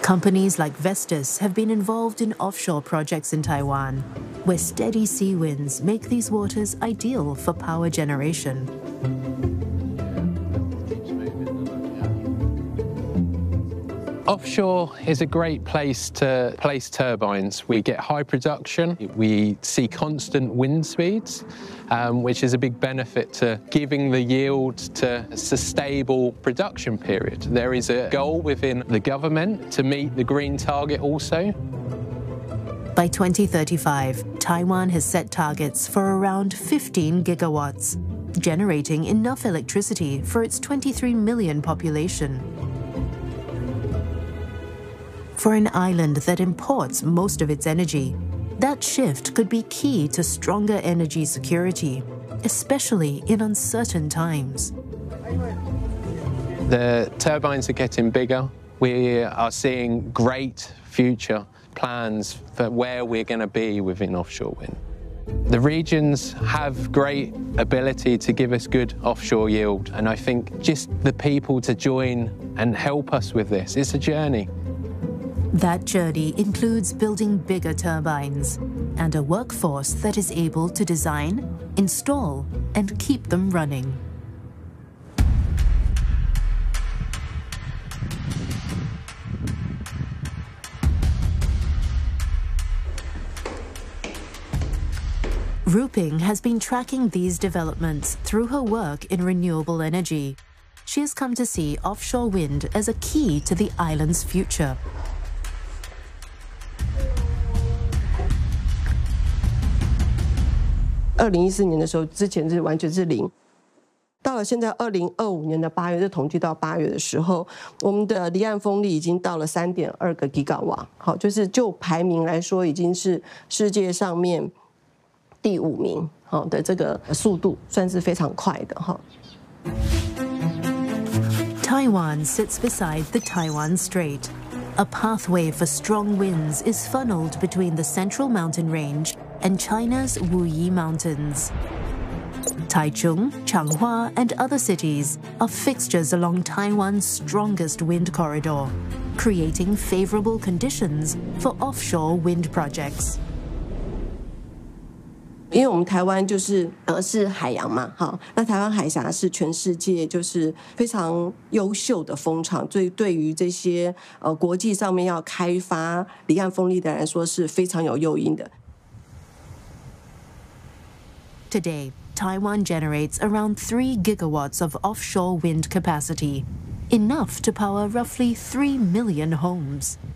Companies like Vestas have been involved in offshore projects in Taiwan, where steady sea winds make these waters ideal for power generation. Offshore is a great place to place turbines. We get high production, we see constant wind speeds, which is a big benefit to giving the yield to a sustainable production period. There is a goal within the government to meet the green target also. By 2035, Taiwan has set targets for around 15 gigawatts, generating enough electricity for its 23 million population. For an island that imports most of its energy, that shift could be key to stronger energy security, especially in uncertain times. The turbines are getting bigger. We are seeing great future plans for where we're going to be within offshore wind. The regions have great ability to give us good offshore yield, and I think just the people to join and help us with this, it's a journey. That journey includes building bigger turbines and a workforce that is able to design, install, and keep them running. Ruping has been tracking these developments through her work in renewable energy. She has come to see offshore wind as a key to the island's future. 2014年的时候，之前是完全是零。到了现在2025年的8月，这统计到8月的时候，我们的离岸风力已经到了3.2个吉瓦，好，就是就排名来说，已经是世界上面第5名，好的这个速度算是非常快的哈。 Taiwan sits beside the Taiwan Strait. A pathway for strong winds is funneled between the Central Mountain Range and China's Wuyi Mountains. Taichung, Changhua, and other cities are fixtures along Taiwan's strongest wind corridor, creating favorable conditions for offshore wind projects. 因为我们台湾就是海洋嘛，好，那台湾海峡是全世界就是非常优秀的风场，所以对于这些国际上面要开发离岸风力的人来说是非常有诱因的。 Today, Taiwan generates around 3 gigawatts of offshore wind capacity, enough to power roughly 3 million homes.